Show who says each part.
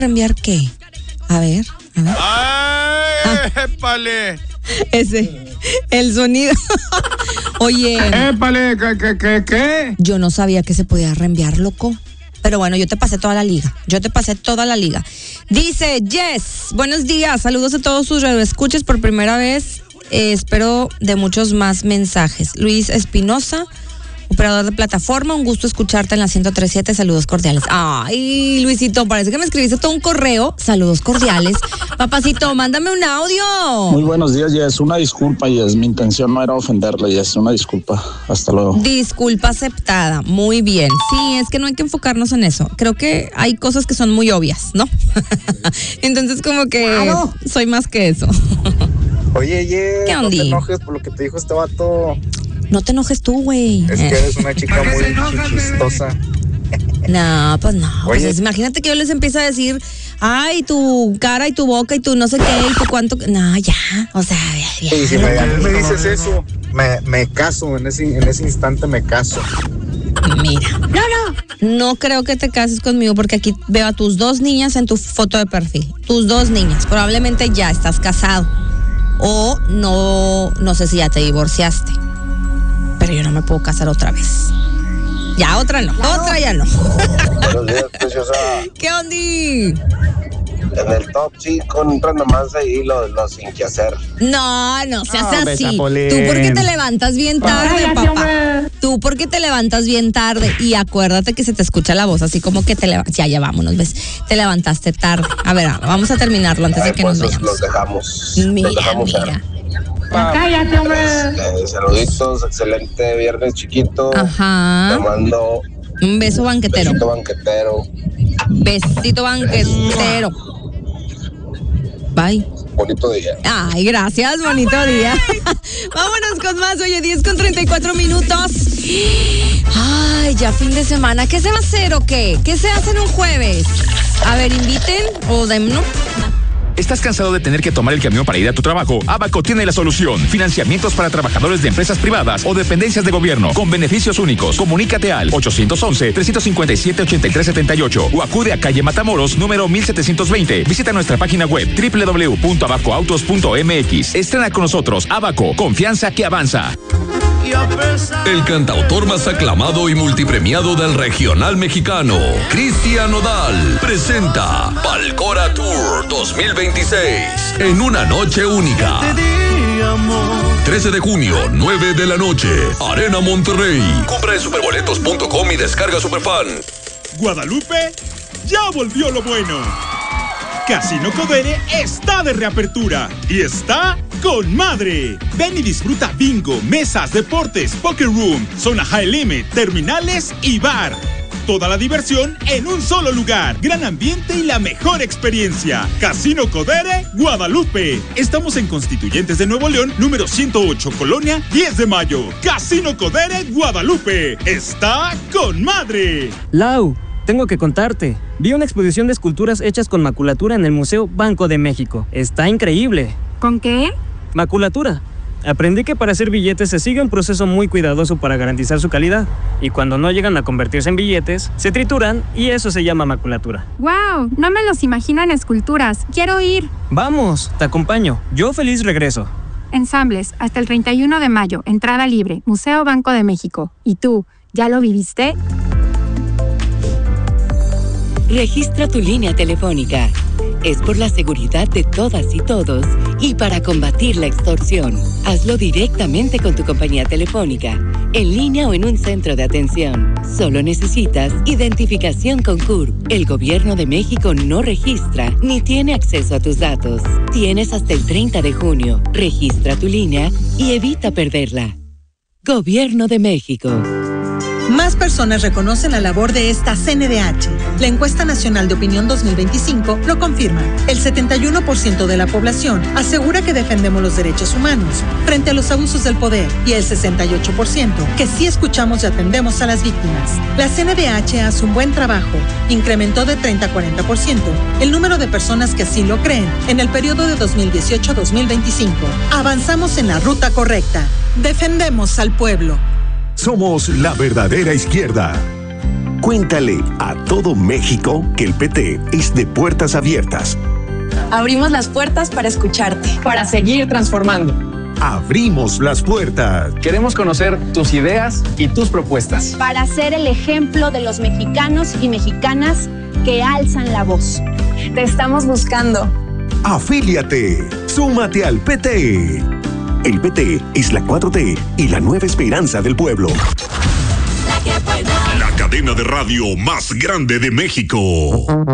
Speaker 1: ¿Reenviar qué? A ver.
Speaker 2: ¡Ay, épale!
Speaker 1: Ese, el sonido. Oye.
Speaker 2: ¡Épale! ¿Qué?
Speaker 1: Yo no sabía que se podía reenviar, loco. Pero bueno, yo te pasé toda la liga. Dice, Jess, buenos días. Saludos a todos sus radioescuchas por primera vez. Espero de muchos más mensajes. Luis Espinosa, operador de plataforma, un gusto escucharte en la 103.7, saludos cordiales. Ay, Luisito, parece que me escribiste todo un correo, saludos cordiales. Papacito, mándame un audio.
Speaker 3: Muy buenos días, Jess, una disculpa, Jess, mi intención no era ofenderle, Jess, una disculpa, hasta luego.
Speaker 1: Disculpa aceptada, muy bien. Sí, es que no hay que enfocarnos en eso, creo que hay cosas que son muy obvias, ¿no? Entonces como que claro, soy más que eso.
Speaker 4: Oye, Jess,
Speaker 1: ¿qué
Speaker 4: no te enojes por lo que te dijo este vato.
Speaker 1: No te enojes tú, güey.
Speaker 4: Es que eres una chica muy chistosa.
Speaker 1: No, pues no.
Speaker 4: Oye.
Speaker 1: Pues imagínate que yo les empiezo a decir, ay, tu cara y tu boca y tu no sé qué y tu cuánto. No, ya. O sea, ya.
Speaker 4: Sí, si me dices eso, me caso. En ese instante me caso.
Speaker 1: Mira. No creo que te cases conmigo porque aquí veo a tus dos niñas en tu foto de perfil. Tus dos niñas. Probablemente ya estás casado. O no sé si ya te divorciaste. Pero yo no me puedo casar otra vez. Ya, otra no. Claro. Otra ya no.
Speaker 5: Buenos días, preciosa.
Speaker 1: ¿Qué ondi?
Speaker 5: En el top 5 entran nomás ahí los sin que hacer.
Speaker 1: No seas así. Tú porque te levantas bien tarde, papá. Tú porque te levantas bien tarde. Y acuérdate que se te escucha la voz así como que te levantas. Ya, vámonos, ¿ves? Te levantaste tarde. A ver, vamos a terminarlo antes de que nos vayamos.
Speaker 5: Los dejamos.
Speaker 1: Mira.
Speaker 4: Cállate, hombre.
Speaker 5: Saluditos, excelente viernes chiquito.
Speaker 1: Ajá.
Speaker 5: Te mando
Speaker 1: un beso banquetero.
Speaker 5: Besito banquetero.
Speaker 1: Bye.
Speaker 5: Bonito día.
Speaker 1: Ay, gracias, bonito día. Vámonos con más, oye, 10:34. Ay, ya fin de semana. ¿Qué se va a hacer o qué? ¿Qué se hace en un jueves? A ver, inviten o no.
Speaker 6: ¿Estás cansado de tener que tomar el camión para ir a tu trabajo? Abaco tiene la solución. Financiamientos para trabajadores de empresas privadas o dependencias de gobierno con beneficios únicos. Comunícate al 811-357-8378 o acude a calle Matamoros, número 1720. Visita nuestra página web www.abacoautos.mx. Estrena con nosotros Abaco, confianza que avanza.
Speaker 7: El cantautor más aclamado y multipremiado del regional mexicano, Cristian Nodal, presenta Balcora Tour 2026 en una noche única. 13 de junio, 9 de la noche, Arena Monterrey. Compra en superboletos.com y descarga Superfan.
Speaker 8: Guadalupe, ya volvió lo bueno. Casino Codere está de reapertura y está con madre. Ven y disfruta bingo, mesas, deportes, poker room, zona high limit, terminales y bar. Toda la diversión en un solo lugar. Gran ambiente y la mejor experiencia. Casino Codere, Guadalupe. Estamos en Constituyentes de Nuevo León, número 108, Colonia 10 de Mayo. Casino Codere, Guadalupe. Está con madre.
Speaker 9: Lau, tengo que contarte. Vi una exposición de esculturas hechas con maculatura en el Museo Banco de México. Está increíble.
Speaker 10: ¿Con qué?
Speaker 9: Maculatura. Aprendí que para hacer billetes se sigue un proceso muy cuidadoso para garantizar su calidad. Y cuando no llegan a convertirse en billetes, se trituran y eso se llama maculatura.
Speaker 10: ¡Wow! No me los imagino en esculturas. ¡Quiero ir!
Speaker 9: Vamos, te acompaño. Yo feliz regreso.
Speaker 10: Ensambles, hasta el 31 de mayo. Entrada libre. Museo Banco de México. ¿Y tú, ya lo viviste?
Speaker 11: Registra tu línea telefónica. Es por la seguridad de todas y todos y para combatir la extorsión. Hazlo directamente con tu compañía telefónica, en línea o en un centro de atención. Solo necesitas identificación con CURP. El Gobierno de México no registra ni tiene acceso a tus datos. Tienes hasta el 30 de junio. Registra tu línea y evita perderla. Gobierno de México.
Speaker 12: Más personas reconocen la labor de esta CNDH. La encuesta nacional de opinión 2025 lo confirma. El 71% de la población asegura que defendemos los derechos humanos frente a los abusos del poder y el 68% que sí escuchamos y atendemos a las víctimas. La CNDH hace un buen trabajo. Incrementó de 30 a 40% el número de personas que así lo creen en el periodo de 2018 a 2025. Avanzamos en la ruta correcta. Defendemos al pueblo.
Speaker 13: Somos la verdadera izquierda. Cuéntale a todo México que el PT es de puertas abiertas.
Speaker 14: Abrimos las puertas para escucharte.
Speaker 15: Para seguir transformando.
Speaker 13: Abrimos las puertas.
Speaker 15: Queremos conocer tus ideas y tus propuestas.
Speaker 16: Para ser el ejemplo de los mexicanos y mexicanas que alzan la voz.
Speaker 14: Te estamos buscando.
Speaker 13: Afíliate. Súmate al PT. El PT es la 4T y la nueva esperanza del pueblo.
Speaker 17: La cadena de radio más grande de México.